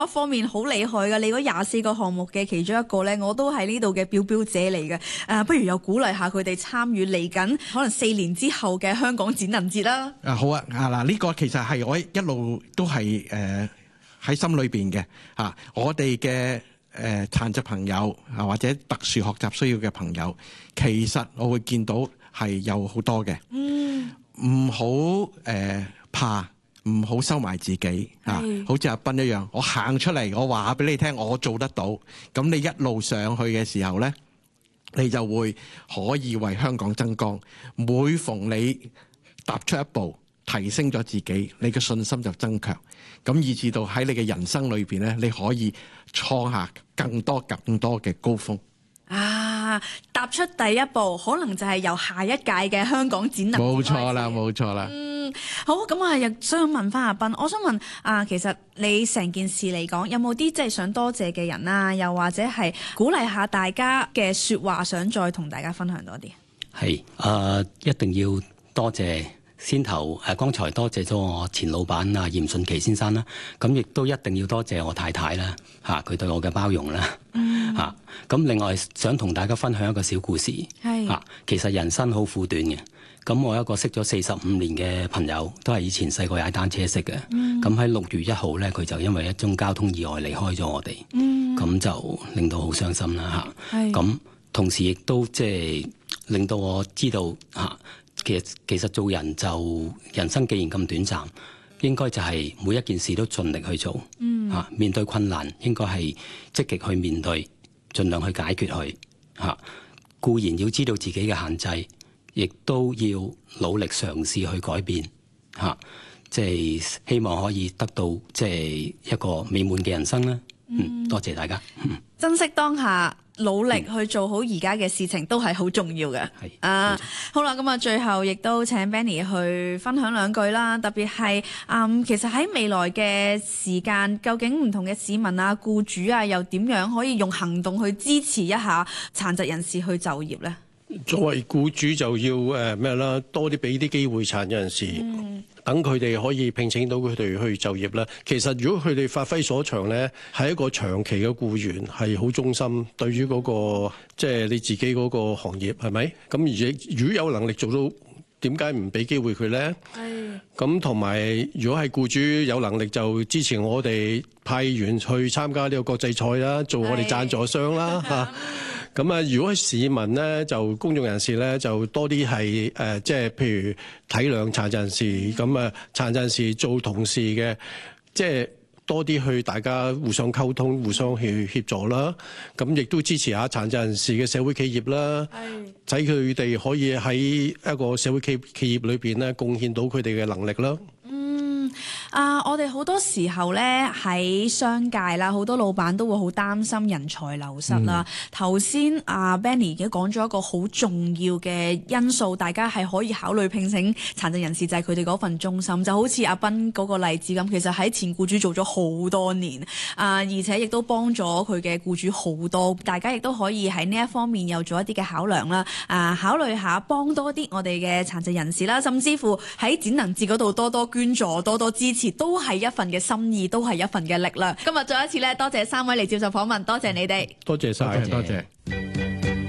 一方面好厲害㗎，你嗰24個項目嘅其中一個咧，我都係呢度嘅表者嚟嘅。不如又鼓勵下佢哋參與嚟緊可能4年之後嘅香港展能節啦。 好啊，嗱呢個其實係我一路都係喺心裏邊嘅嚇。我哋嘅殘疾朋友啊，或者特殊學習需要嘅朋友，其實我會見到係有好多嘅。唔好怕。唔好收埋自己啊！好似阿斌一樣，我行出嚟，我話俾你聽，我做得到。咁你一路上去嘅時候呢，你就會可以為香港爭光。每逢你踏出一步，提升咗自己，你嘅信心就增強。咁以至到喺你嘅人生裏邊呢，你可以創下更多嘅高峰。 踏出第一步，可能就係由下一屆嘅香港展能。 冇錯啦，冇錯啦。 好，咁啊，亦想問翻阿斌，我想問其實你成件事嚟講，有冇啲即係想多謝嘅人啊？又或者係鼓勵下大家嘅說話，想再同大家分享多啲？ 係一定要多謝先頭剛才多謝咗我前老闆嚴順奇先生啦，咁亦都一定要多謝我太太啦，佢對我嘅包容啦，咁另外想同大家分享一個小故事，其實人生好苦短嘅。咁我一個識咗45年嘅朋友，都係以前細個踩單車識嘅。咁喺6月1號咧，佢就因為一宗交通意外離開咗我哋。咁就令到好傷心啦嚇。咁同時亦都即係令到我知道嚇，其實做人就人生既然咁短暫，應該就係每一件事都盡力去做。嚇，面對困難應該係積極去面對，盡量去解決佢嚇。固然要知道自己嘅限制。亦都要努力嘗試去改變嚇，即係希望可以得到即係一個美滿嘅人生啦。多謝大家。 珍惜當下，努力去做好而家嘅事情，都係好重要嘅。好啦，咁啊，最後亦都請 Benny 去分享兩句啦。特別係其實喺未來嘅時間，究竟唔同嘅市民啊、僱主啊，又點樣可以用行動去支持一下殘疾人士去就業呢？ 作為僱主就要咩啦，多啲俾啲機會殘疾人士，等佢哋可以聘請到佢哋去就業啦。其實如果佢哋發揮所長呢，係一個長期嘅僱員，係好忠心對於嗰個即係你自己嗰個行業，係咪？咁而且如果有能力做到，點解唔俾機會佢呢？咁同埋如果係僱主有能力，就支持我哋派員去參加呢個國際賽啦，做我哋贊助商啦嚇。咁啊，如果市民咧，就公眾人士咧，就多啲係即係譬如體諒殘疾人士，咁啊殘疾人士做同事嘅，即係多啲去大家互相溝通、互相去協助啦。咁亦都支持下殘疾人士嘅社會企業啦，使佢哋可以喺一個社會企業裏邊咧，貢獻到佢哋嘅能力啦。 我哋好多時候咧喺商界啦，好多老闆都會好擔心人才流失啦。頭先Benny 已經講咗一個好重要嘅因素，大家係可以考慮聘請殘疾人士，就係佢哋嗰份忠心。就好似阿斌嗰個例子咁，其實喺前僱主做咗好多年，而且亦都幫咗佢嘅僱主好多。大家亦都可以喺呢一方面又做一啲嘅考量啦。考慮下幫多啲我哋嘅殘疾人士啦，甚至乎喺展能節嗰度多多捐助、多多支持。都係一份嘅心意，都係一份嘅力量。今日再一次咧，多謝3位嚟接受訪問，多謝你哋， 多謝晒， 多謝。